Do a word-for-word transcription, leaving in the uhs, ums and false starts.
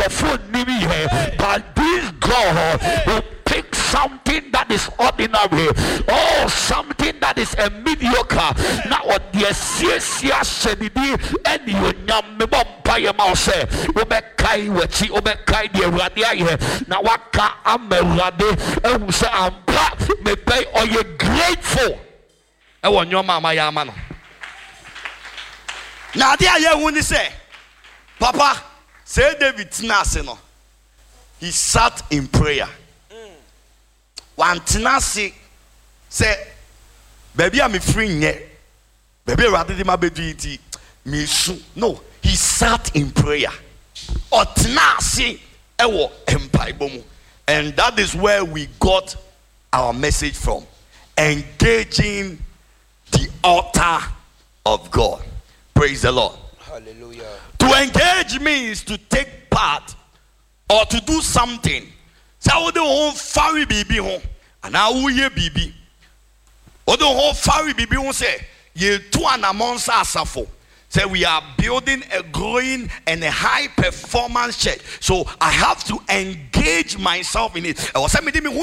phone here, but this God will pick something that is ordinary, or something that is a mediocre. Now what the Sia Senidi and you nyam me bumpire mouse, Obekai Wachi, Obekai de Radia. Now what can am a rade, and who say I'm back, me pay or you're grateful. I want your mama Yamano. Now, dear, you want to say, Papa, say David Tinasino. He sat in prayer. One Tinasi say, baby, I'm free yet. Baby, rather than my baby, me soon. No, he sat in prayer. Or Tinasi, ewo empire bomu. And that is where we got our message from. Engaging the altar of God. Praise the Lord. Hallelujah. To engage means to take part or to do something. So I would home fari bibi home. And I will ye bibi. Odo home fari bibi home say ye two and a month asafo. Say we are building a growing and a high performance church. So I have to engage myself in it. I was saying